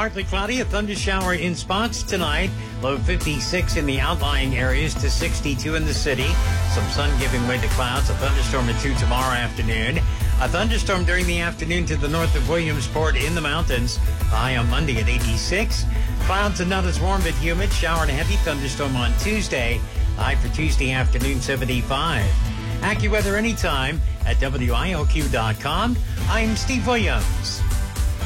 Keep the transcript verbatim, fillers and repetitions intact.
Partly cloudy, a thunder shower in spots tonight. Low fifty-six in the outlying areas to sixty-two in the city. Some sun giving way to clouds. A thunderstorm or two tomorrow afternoon. A thunderstorm during the afternoon to the north of Williamsport in the mountains. High on Monday at eighty-six. Clouds and not as warm but humid. Shower and a heavy thunderstorm on Tuesday. High for Tuesday afternoon, seventy-five. AccuWeather anytime at W I O Q dot com. I'm Steve Williams.